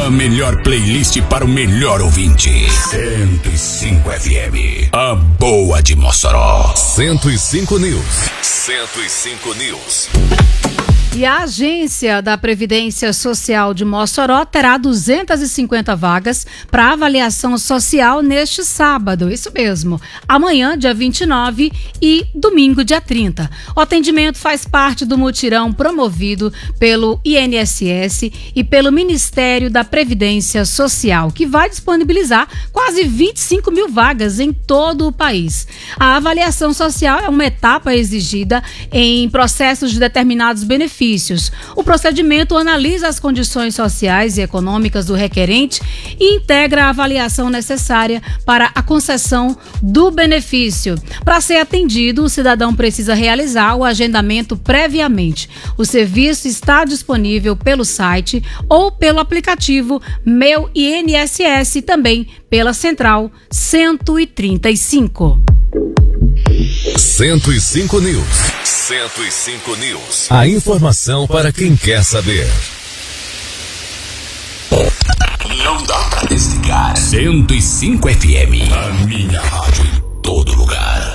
A melhor playlist para o melhor ouvinte. 105 FM. A boa de Mossoró. 105 News. 105 News. E a Agência da Previdência Social de Mossoró terá 250 vagas para avaliação social neste sábado, isso mesmo, amanhã, dia 29 e domingo, dia 30. O atendimento faz parte do mutirão promovido pelo INSS e pelo Ministério da Previdência Social, que vai disponibilizar quase 25 mil vagas em todo o país. A avaliação social é uma etapa exigida em processos de determinados benefícios. O procedimento analisa as condições sociais e econômicas do requerente e integra a avaliação necessária para a concessão do benefício. Para ser atendido, o cidadão precisa realizar o agendamento previamente. O serviço está disponível pelo site ou pelo aplicativo Meu INSS e também pela Central 135. 105 News. 105 News. A informação para quem quer saber. Não dá pra desligar. 105 FM. A minha rádio em todo lugar.